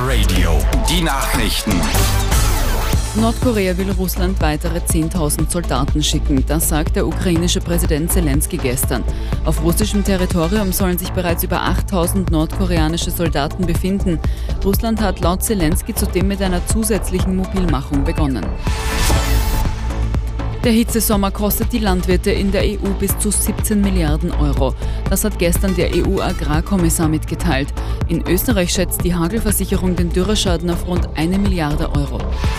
Radio. Die Nachrichten. Nordkorea will Russland weitere 10.000 Soldaten schicken. Das sagt der ukrainische Präsident Zelensky gestern. Auf russischem Territorium sollen sich bereits über 8.000 nordkoreanische Soldaten befinden. Russland hat laut Zelensky zudem mit einer zusätzlichen Mobilmachung begonnen. Der Hitzesommer kostet die Landwirte in der EU bis zu 17 Milliarden Euro. Das hat gestern der EU-Agrarkommissar mitgeteilt. In Österreich schätzt die Hagelversicherung den Dürreschaden auf rund 1 Milliarde Euro.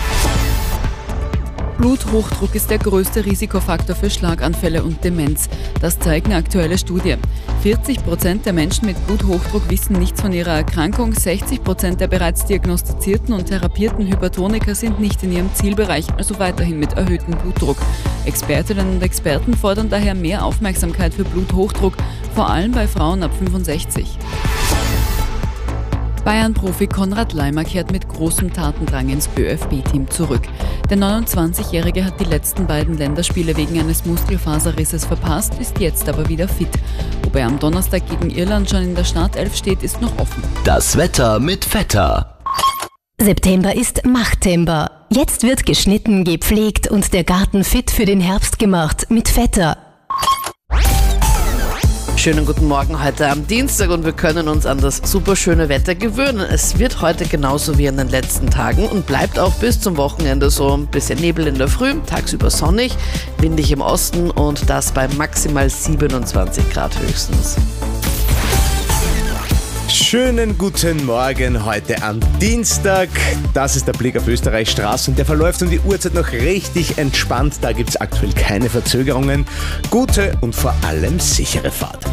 Bluthochdruck ist der größte Risikofaktor für Schlaganfälle und Demenz. Das zeigen aktuelle Studien. 40% der Menschen mit Bluthochdruck wissen nichts von ihrer Erkrankung. 60% der bereits diagnostizierten und therapierten Hypertoniker sind nicht in ihrem Zielbereich, also weiterhin mit erhöhtem Blutdruck. Expertinnen und Experten fordern daher mehr Aufmerksamkeit für Bluthochdruck, vor allem bei Frauen ab 65. Bayern-Profi Konrad Laimer kehrt mit großem Tatendrang ins ÖFB-Team zurück. Der 29-Jährige hat die letzten beiden Länderspiele wegen eines Muskelfaserrisses verpasst, ist jetzt aber wieder fit. Ob er am Donnerstag gegen Irland schon in der Startelf steht, ist noch offen. Das Wetter mit Vetter. September ist Machttember. Jetzt wird geschnitten, gepflegt und der Garten fit für den Herbst gemacht mit Vetter. Schönen guten Morgen heute am Dienstag und wir können uns an das superschöne Wetter gewöhnen. Es wird heute genauso wie in den letzten Tagen und bleibt auch bis zum Wochenende so. Ein bisschen Nebel in der Früh, tagsüber sonnig, windig im Osten und das bei maximal 27 Grad höchstens. Schönen guten Morgen heute am Dienstag. Das ist der Blick auf Österreichs Straßen. Der verläuft um die Uhrzeit noch richtig entspannt. Da gibt es aktuell keine Verzögerungen. Gute und vor allem sichere Fahrt.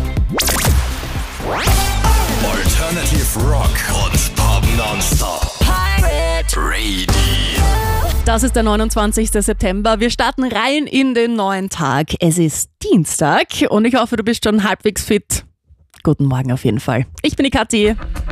Alternative Rock und Pop Nonstop. Pirate Radio. Das ist der 29. September. Wir starten rein in den neuen Tag. Es ist Dienstag und ich hoffe, du bist schon halbwegs fit. Guten Morgen auf jeden Fall. Ich bin die Kathi.